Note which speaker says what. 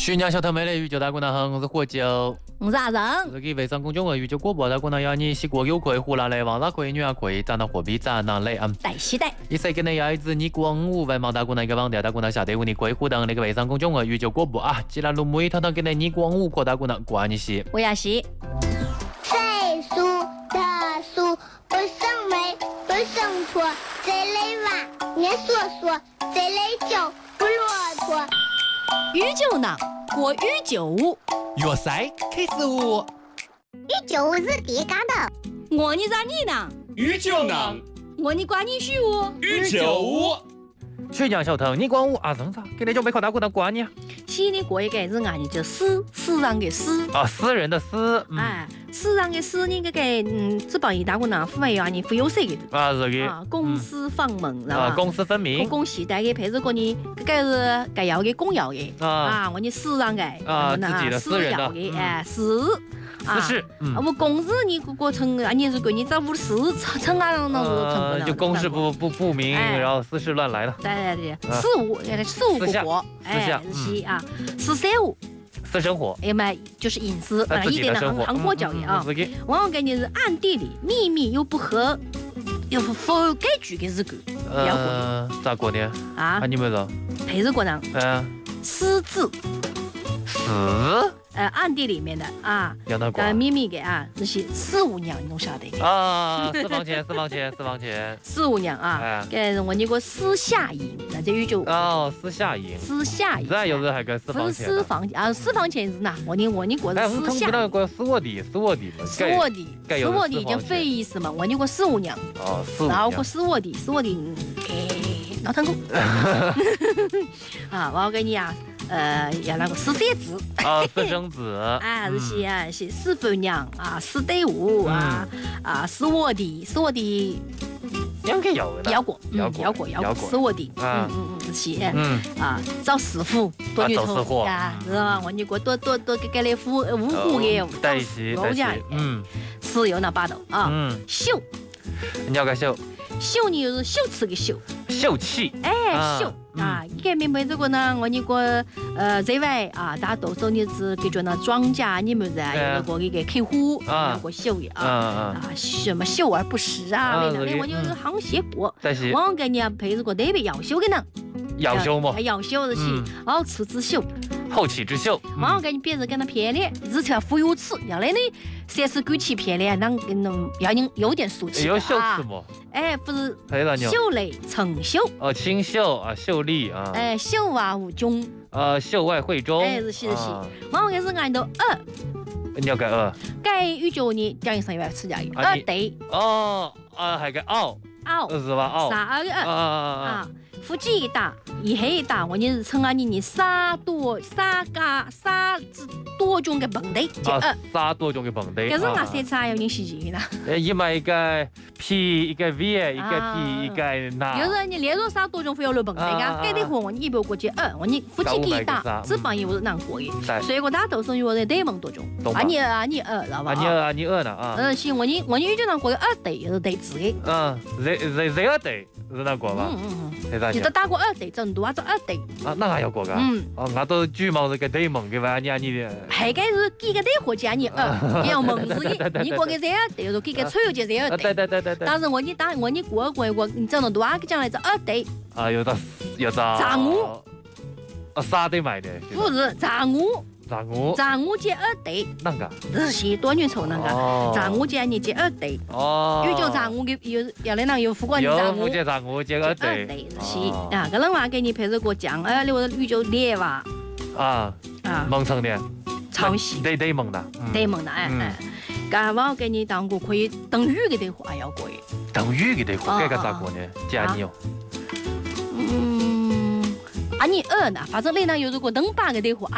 Speaker 1: 徐娘小头妹的宇宙大姑娘好，我是火酒。
Speaker 2: 我是阿成。
Speaker 1: 这个微信公众号宇宙广播大姑娘要你西瓜又可以，湖南来网上可以，女儿可以，长到货币长到累啊。
Speaker 2: 带期待。
Speaker 1: 一岁跟你要一支你光五外贸大姑娘一个网调大姑娘下对我你可以互动那个微信公众号宇宙广播啊，既然录每堂堂跟你光五扩大姑娘关你西。
Speaker 2: 我要西。
Speaker 3: 岁数的数不胜枚，不胜砣，这类娃年说说，这类酒不骆驼。
Speaker 2: 御酒囊过御酒屋，
Speaker 1: 粤赛开始舞。
Speaker 3: 御酒屋是第家的，
Speaker 2: 我你咋你呢？
Speaker 4: 御酒囊，
Speaker 2: 我你管你许我。
Speaker 4: 御酒屋。
Speaker 1: 徐娘小头，你光五啊，正常，给你准备扩大姑娘关你啊。
Speaker 2: 西你过一个是俺你就私人的私
Speaker 1: 啊，私人的私。
Speaker 2: 哎，私人的私你这个只帮一大姑娘付费啊，你付有谁的？
Speaker 1: 啊，这个
Speaker 2: 啊，公私分明，知道吧？
Speaker 1: 公私分明。
Speaker 2: 公系带给配置过你，这个是该要的公要的啊，我你私人的
Speaker 1: 啊，自己的私人的
Speaker 2: 哎私。
Speaker 1: 私事，
Speaker 2: 我公事你过成啊，你是归你找我的私成啊，那都成
Speaker 1: 就公事不明，然后私事乱来了。
Speaker 2: 对，事务过过，哎，是啊，私生活，
Speaker 1: 私生活，
Speaker 2: 哎嘛就是隐私，一点的行活教育啊。往往给你是暗地里秘密又不合，又不该举的日子，要过。
Speaker 1: 咋过呢？
Speaker 2: 啊，
Speaker 1: 你们说？
Speaker 2: 陪着过呢？私自。
Speaker 1: 私。
Speaker 2: 暗地里面的啊，秘密的啊，这些四五娘你都晓得
Speaker 1: 啊，私
Speaker 2: 五娘啊，给我那个私下营，那这宇宙
Speaker 1: 哦，私下营，这有人还跟私房钱，
Speaker 2: 私房啊，私房钱是哪？我你过私下，
Speaker 1: 私卧底
Speaker 2: 已经非意思嘛，我那个四五娘
Speaker 1: 哦，
Speaker 2: 然后个私卧底，脑疼功啊，我要给你啊。要那个私生子
Speaker 1: 啊，私生子
Speaker 2: 啊，是私伴娘啊，私队伍啊，私卧底，
Speaker 1: 应该有的，
Speaker 2: 要过，私卧底，是找师傅多女头啊，是吧？我你过多给来五虎的，
Speaker 1: 对是，
Speaker 2: 是有那把头啊，秀，
Speaker 1: 你要个秀
Speaker 2: 你就是秀气的秀，
Speaker 1: 秀气，
Speaker 2: 秀。啊，一个明白这个呢，我那个在外啊，大多数你是给着那庄家你们啊，有那个一个客户啊，有个秀的啊，什么秀而不实啊，那我就是行结果，我给你配这个特别要秀的呢，
Speaker 1: 要秀嘛，
Speaker 2: 要秀的是后起之秀，
Speaker 1: 后起之秀，
Speaker 2: 我给你别人跟他偏脸，日常富有耻，要来你三十举起偏脸，那要你有点俗气
Speaker 1: 有秀气嘛。
Speaker 2: 哎，不是秀类成秀
Speaker 1: 哦，清秀啊，秀丽啊，
Speaker 2: 秀外无中，
Speaker 1: 秀外慧中，
Speaker 2: 是，我开始按到二，
Speaker 1: 你要改
Speaker 2: 改宇宙呢，讲一声要吃家二对，
Speaker 1: 还改傲是吧？
Speaker 2: 啥个啊，腹肌一大，一黑一大，我你是称啊你啥多种嘅蹦队，
Speaker 1: 啥多种嘅蹦队，
Speaker 2: 可是我色彩有点细节呢。
Speaker 1: 一买一个 P 一个 V 一个 P 一个那。
Speaker 2: 就是你连着啥多种非要来蹦队噶，改的话我你一百过去我你腹肌一大，脂肪也是难过的，所以我大多数有在对梦多种。你知道吧？
Speaker 1: 你呢啊？
Speaker 2: 行，我你宇宙上过二队是对字的。
Speaker 1: 谁二队是哪个嘛？
Speaker 2: 你都打过二队，成都啊做二队。
Speaker 1: 啊，那还要过噶？我都举毛是个对梦嘅吧？你的。
Speaker 2: 还个是几个队伙加你你要梦是的，你过个这二队，就几个车友就这二队。
Speaker 1: 对。
Speaker 2: 但是我你过，你整了多少个将来这二队？
Speaker 1: 啊，有账务。啥队买的？
Speaker 2: 不是账务接二队。
Speaker 1: 那个？
Speaker 2: 日系多女抽那个账务接你接二队。宇宙账务的有来那有副官账务。
Speaker 1: 接账务接二队。
Speaker 2: 日系啊，个人话给你配着个讲我宇宙列哇。
Speaker 1: 蒙城的。
Speaker 2: 抄袭。
Speaker 1: 对蒙的。
Speaker 2: 对蒙的刚我给你当过可以等雨的对话要过。
Speaker 1: 等雨的对话，这个咋过呢？加你
Speaker 2: 你二呢？反正你那有如果等8个对话。